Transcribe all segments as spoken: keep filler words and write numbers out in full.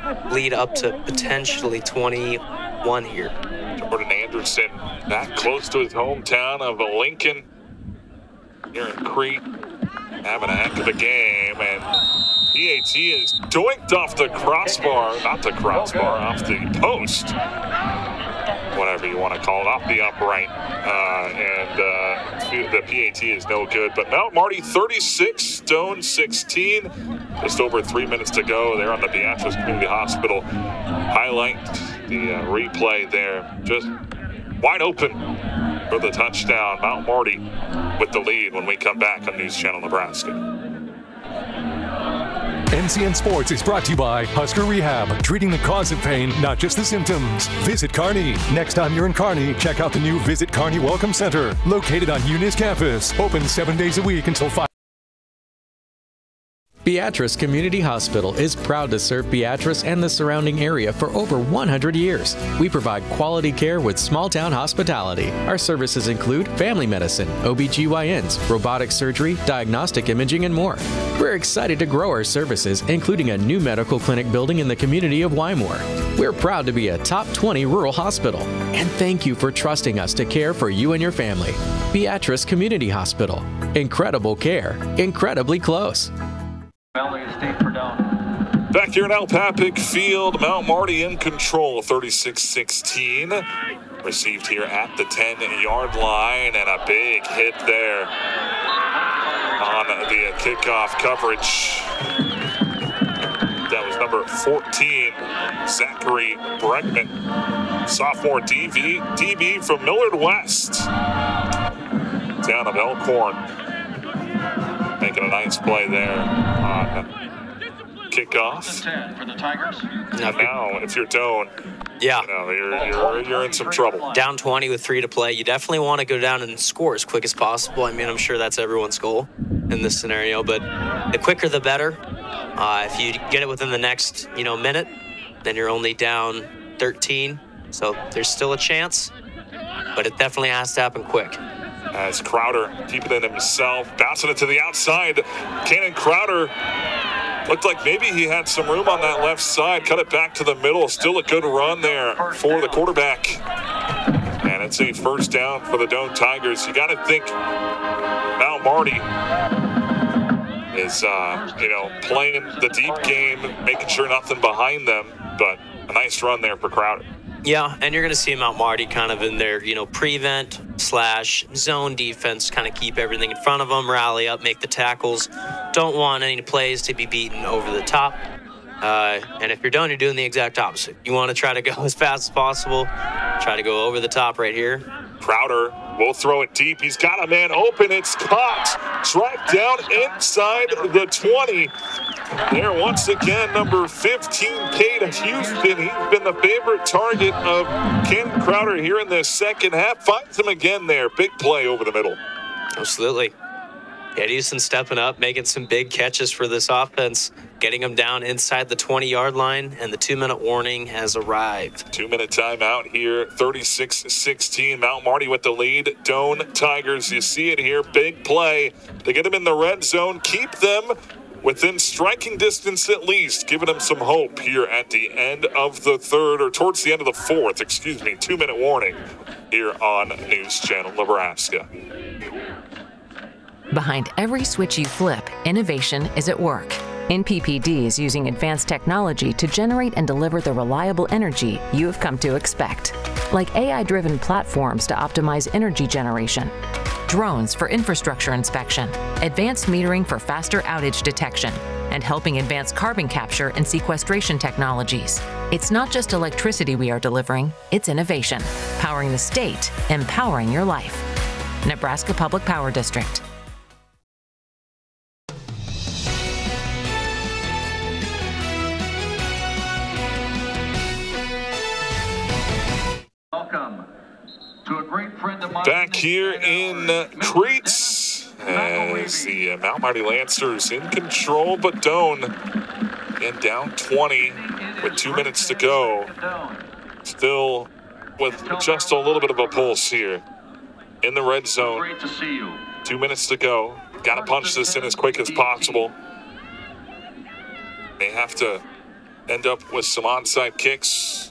lead up to potentially twenty-one here. Jordan Anderson back close to his hometown of Lincoln here in Crete, having a heck of a game, and P A T is doinked off the crossbar, not the crossbar, off the post, whatever you want to call it, off the upright, uh, and uh, the P A T is no good. But Mount Marty thirty-six, Stone sixteen, just over three minutes to go. They're on the Beatrice Community Hospital highlight, the uh, replay there, just wide open for the touchdown. Mount Marty with the lead when we come back on News Channel Nebraska. N C N Sports is brought to you by Husker Rehab, treating the cause of pain, not just the symptoms. Visit Kearney. Next time you're in Kearney, check out the new Visit Kearney Welcome Center, located on Eunice campus. Open seven days a week until five. Beatrice Community Hospital is proud to serve Beatrice and the surrounding area for over one hundred years. We provide quality care with small-town hospitality. Our services include family medicine, O B G Y Ns, robotic surgery, diagnostic imaging, and more. We're excited to grow our services, including a new medical clinic building in the community of Wymore. We're proud to be a top twenty rural hospital. And thank you for trusting us to care for you and your family. Beatrice Community Hospital. Incredible care. Incredibly close. Back here in El Papic Field, Mount Marty in control, thirty-six sixteen. Received here at the ten-yard line, and a big hit there on the kickoff coverage. That was number fourteen, Zachary Bregman, sophomore D V, D B from Millard West, town of Elkhorn. Making a nice play there on kickoff. For the Tigers. Now, now if you're Doane, Yeah. you know, you're, you're, you're in some trouble. Down twenty with three to play. You definitely want to go down and score as quick as possible. I mean, I'm sure that's everyone's goal in this scenario, but the quicker the better. Uh, if you get it within the next, you know, minute, then you're only down thirteen. So there's still a chance, but it definitely has to happen quick. As Crowder keeping it himself, bouncing it to the outside. Cannon Crowder looked like maybe he had some room on that left side. Cut it back to the middle. Still a good run there for the quarterback. And it's a first down for the Doane Tigers. You got to think Mount Marty is, uh, you know, playing the deep game, making sure nothing behind them. But a nice run there for Crowder. Yeah, and you're going to see Mount Marty kind of in their, you know, prevent slash zone defense, kind of keep everything in front of them, rally up, make the tackles. Don't want any plays to be beaten over the top. Uh, and if you're done, you're doing the exact opposite. You want to try to go as fast as possible, try to go over the top right here. Crowder will throw it deep. He's got a man open. It's caught. Tracked down inside the twenty. There once again, number fifteen, Cade Houston. He's been the favorite target of Ken Crowder here in the second half. Finds him again there. Big play over the middle. Absolutely. Cade Houston stepping up, making some big catches for this offense, getting them down inside the twenty-yard line, and the two-minute warning has arrived. Two-minute timeout here, thirty-six sixteen. Mount Marty with the lead. Doane Tigers, you see it here. Big play. They get them in the red zone, keep them within striking distance at least, giving them some hope here at the end of the third, or towards the end of the fourth, excuse me. Two-minute warning here on News Channel Nebraska. Behind every switch you flip, innovation is at work. N P P D is using advanced technology to generate and deliver the reliable energy you have come to expect, like A I-driven platforms to optimize energy generation, drones for infrastructure inspection, advanced metering for faster outage detection, and helping advance carbon capture and sequestration technologies. It's not just electricity we are delivering, it's innovation, powering the state, empowering your life. Nebraska Public Power District. Welcome to a great friend of mine. Back here in uh, Crete, as the uh, Mount Marty Lancers in control, but Doane and down twenty with two minutes to go. Still with just a little bit of a pulse here in the red zone. Great to see you. Two minutes to go. Got to punch this in as quick as possible. They have to end up with some onside kicks.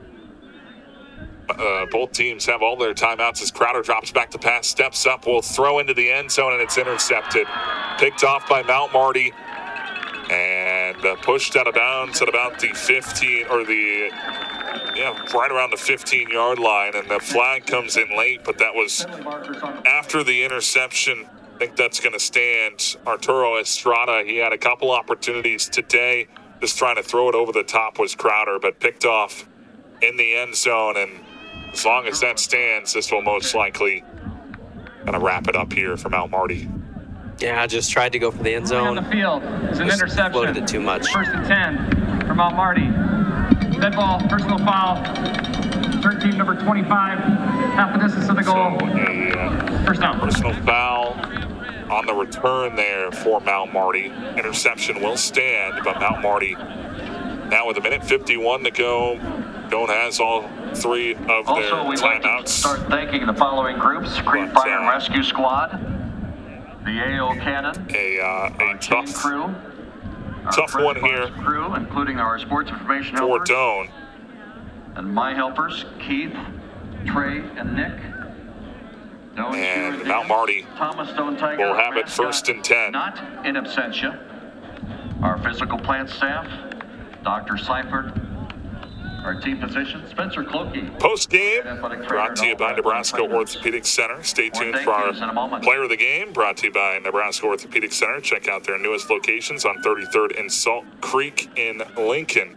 Uh, both teams have all their timeouts as Crowder drops back to pass, steps up, will throw into the end zone, and it's intercepted. Picked off by Mount Marty and uh, pushed out of bounds at about the fifteen, or the, yeah, right around the fifteen-yard line, and the flag comes in late, but that was after the interception. I think that's going to stand. Arturo Estrada, he had a couple opportunities today, just trying to throw it over the top was Crowder, but picked off in the end zone, and as long as that stands, this will most likely kind of wrap it up here for Mount Marty. Yeah, I just tried to go for the end zone. On the field is an Just interception. floated it too much. First and ten for Mount Marty. Dead ball, personal foul. Third team number twenty-five, half the distance to the goal. So a uh, First down. personal foul on the return there for Mount Marty. Interception will stand, but Mount Marty now with a minute fifty-one to go. Doan has all three of Also, their we'd like to timeouts. start thanking the following groups: Creek But, Fire and uh, Rescue Squad, the A O Cannon, A, uh, our a chain tough crew, our tough Fred one Fox here crew, including our sports information for helpers, Doan. and my helpers, Keith, Trey, and Nick. Doan And Shearer, Mount Marty Thomas Stone Tiger will have it mascot, first and ten. Not in absentia. Our physical plant staff, Doctor Seifert. Our team physician, Spencer Clokey. Post game brought to you by Nebraska Orthopedic Center. Stay tuned for our player of the game, brought to you by Nebraska Orthopedic Center. Check out their newest locations on thirty-third and Salt Creek in Lincoln.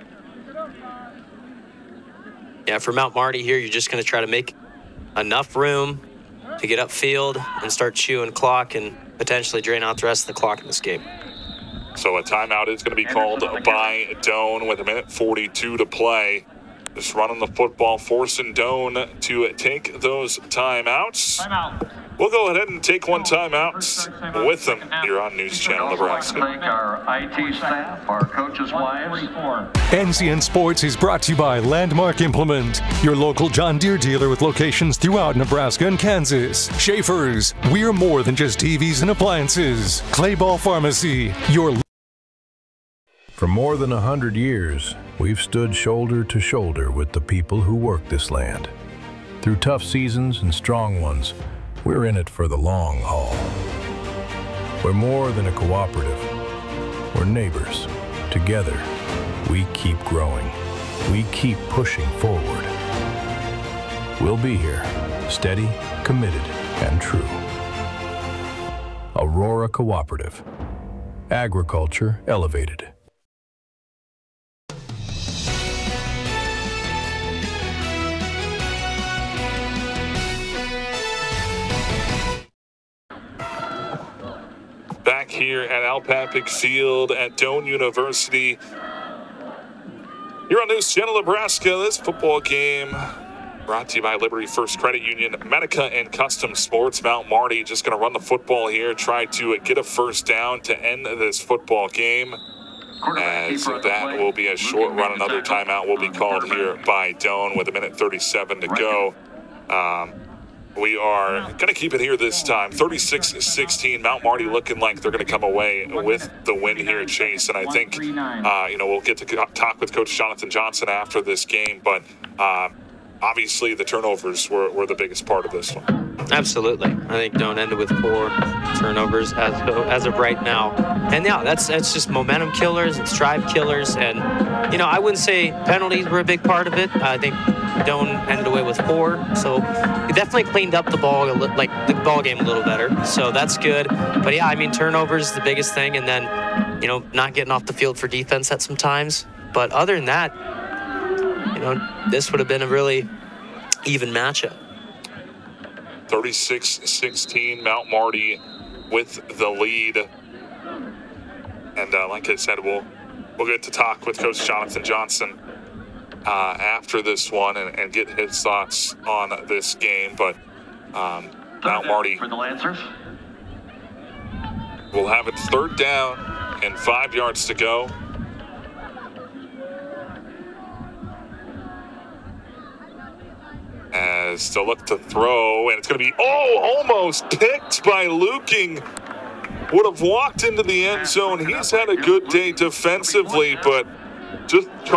Yeah, for Mount Marty here, you're just going to try to make enough room to get upfield and start chewing clock and potentially drain out the rest of the clock in this game. So a timeout is going to be called by Doan with a minute forty-two to play. Just running the football, forcing Doan to take those timeouts. Timeout. We'll go ahead and take one timeout with them here on News Channel I'd also like to Nebraska. thank our I T staff, our coaches' wives. N C N Sports is brought to you by Landmark Implement, your local John Deere dealer with locations throughout Nebraska and Kansas. Schaefer's, we're more than just T Vs and appliances. Clayball Pharmacy, your... For more than a hundred years, we've stood shoulder to shoulder with the people who work this land. Through tough seasons and strong ones, we're in it for the long haul. We're more than a cooperative. We're neighbors. Together, we keep growing. We keep pushing forward. We'll be here, steady, committed, and true. Aurora Cooperative. Agriculture elevated. Back here at Alpapic Field at Doan University. Here on News Channel Nebraska, this football game brought to you by Liberty First Credit Union, Medica, and Custom Sports. Mount Marty just going to run the football here, try to get a first down to end this football game. As that will be a short run. Another timeout will be called here by Doan with a minute thirty-seven to go. Um, We are going to keep it here this time. thirty-six sixteen, Mount Marty looking like they're going to come away with the win here, Chase. And I think, uh, you know, we'll get to talk with Coach Jonathan Johnson after this game. But uh, obviously the turnovers were, were the biggest part of this one. Absolutely. I think Doan ended with four turnovers as as of right now. And yeah, that's that's just momentum killers and drive killers. And, you know, I wouldn't say penalties were a big part of it. I think Doan ended away with four. So he definitely cleaned up the ball, like the ball game a little better. So that's good. But yeah, I mean, turnovers is the biggest thing. And then, you know, not getting off the field for defense at some times. But other than that, you know, this would have been a really even matchup. thirty-six sixteen, Mount Marty with the lead. And uh, like I said, we'll we'll get to talk with Coach Jonathan Johnson uh, after this one and, and get his thoughts on this game. But um, Mount Marty For the Lancers. will have it third down and five yards to go. As to look to throw, and it's going to be, oh, almost picked by Luking. Would have walked into the end zone. He's had a good day defensively, but